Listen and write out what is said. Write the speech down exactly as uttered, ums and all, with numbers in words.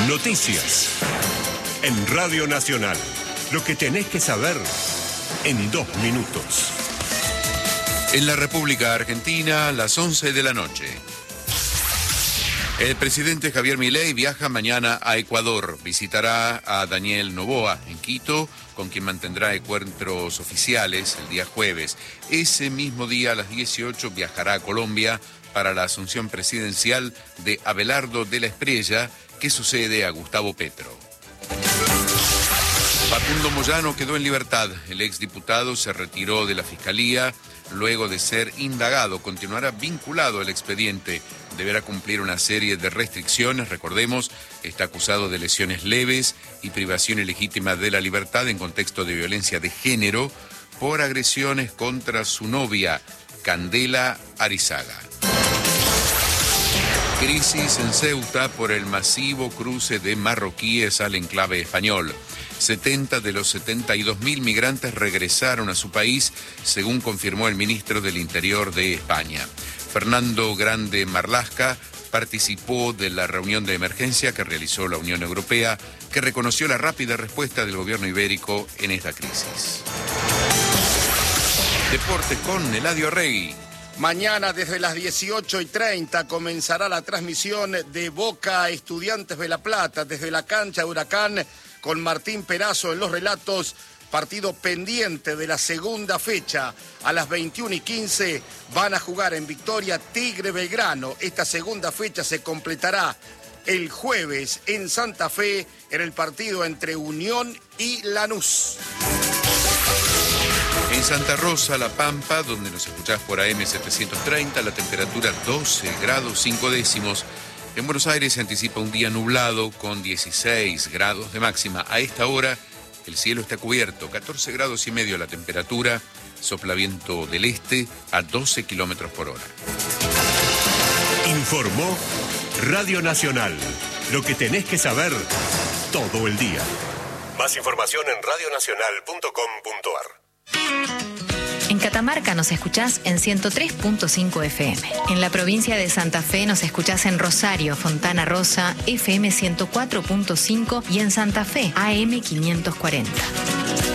Noticias. En Radio Nacional. Lo que tenés que saber en dos minutos. En la República Argentina, las once de la noche. El presidente Javier Milei viaja mañana a Ecuador. Visitará a Daniel Noboa en Quito, con quien mantendrá encuentros oficiales el día jueves. Ese mismo día, a las dieciocho, viajará a Colombia para la asunción presidencial de Abelardo de la Espriella, que sucede a Gustavo Petro. Facundo Moyano quedó en libertad. El exdiputado se retiró de la Fiscalía luego de ser indagado. Continuará vinculado al expediente. Deberá cumplir una serie de restricciones. Recordemos, está acusado de lesiones leves y privación ilegítima de la libertad en contexto de violencia de género por agresiones contra su novia, Candela Arizaga. Crisis en Ceuta por el masivo cruce de marroquíes al enclave español. setenta de los setenta y dos mil migrantes regresaron a su país, según confirmó el ministro del Interior de España. Fernando Grande Marlaska participó de la reunión de emergencia que realizó la Unión Europea, que reconoció la rápida respuesta del gobierno ibérico en esta crisis. Deportes con Eladio Rey. Mañana desde las dieciocho y treinta comenzará la transmisión de Boca Estudiantes de La Plata desde la cancha de Huracán con Martín Perazo en los relatos. Partido pendiente de la segunda fecha. A las veintiuna y quince van a jugar en Victoria Tigre Belgrano. Esta segunda fecha se completará el jueves en Santa Fe en el partido entre Unión y Lanús. En Santa Rosa, La Pampa, donde nos escuchás por A M setecientos treinta, la temperatura doce grados cinco décimos. En Buenos Aires se anticipa un día nublado con dieciséis grados de máxima. A esta hora el cielo está cubierto, catorce grados y medio la temperatura, sopla viento del este a doce kilómetros por hora. Informó Radio Nacional. Lo que tenés que saber todo el día. Más información en radio nacional punto com punto a r. En Catamarca nos escuchás en ciento tres punto cinco F M. En la provincia de Santa Fe nos escuchás en Rosario, Fontana Rosa, F M ciento cuatro punto cinco y en Santa Fe, A M quinientos cuarenta.